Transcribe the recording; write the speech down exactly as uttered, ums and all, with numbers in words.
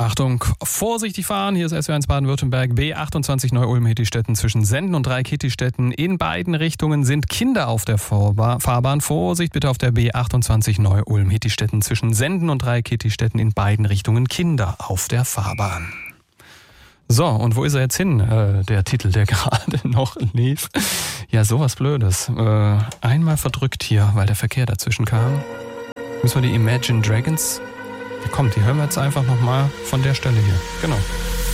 Achtung, vorsichtig fahren, hier ist S W eins Baden-Württemberg, B achtundzwanzig Neu-Ulm-Hittistetten zwischen Senden und Dreieck-Hittistetten. In beiden Richtungen sind Kinder auf der Vorba- Fahrbahn. Vorsicht bitte auf der B achtundzwanzig Neu-Ulm-Hittistetten zwischen Senden und Dreieck-Hittistetten. In beiden Richtungen Kinder auf der Fahrbahn. So, und wo ist er jetzt hin, äh, der Titel, der gerade noch lief? Ja, sowas Blödes. Äh, einmal verdrückt hier, weil der Verkehr dazwischen kam. Müssen wir die Imagine Dragons... Ja, komm, die hören wir jetzt einfach nochmal von der Stelle hier. Genau.